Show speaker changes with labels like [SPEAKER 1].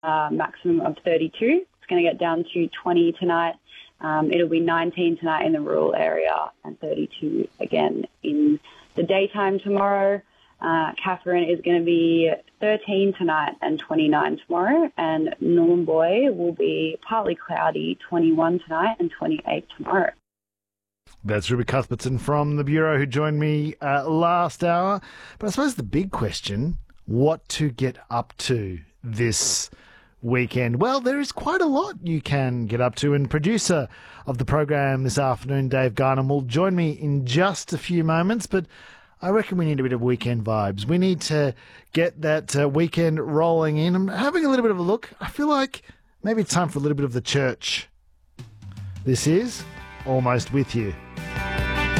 [SPEAKER 1] maximum of 32. It's going to get down to 20 tonight. It'll be 19 tonight in the rural area and 32 again in the daytime tomorrow. Katherine is going to be 13 tonight and 29 tomorrow, and Nhulunbuy will be partly cloudy, 21 tonight and 28 tomorrow.
[SPEAKER 2] That's Ruby Cuthbertson from the Bureau who joined me last hour. But I suppose the big question, what to get up to this weekend? Well, there is quite a lot you can get up to, and producer of the program this afternoon, Dave Garnham, will join me in just a few moments, but I reckon we need a bit of weekend vibes. We need to get that weekend rolling in. I'm having a little bit of a look. I feel like maybe it's time for a little bit of the church. This is Almost With You.